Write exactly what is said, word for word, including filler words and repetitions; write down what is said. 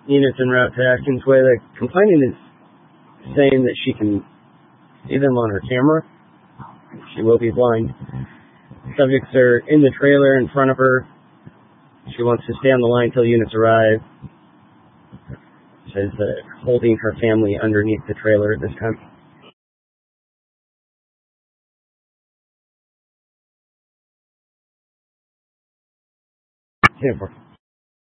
units en route to Atkins Way. The complainant is saying that she can see them on her camera. She will be blind. Subjects are in the trailer in front of her. She wants to stay on the line till units arrive. Says uh, holding her family underneath the trailer at this time. ten four.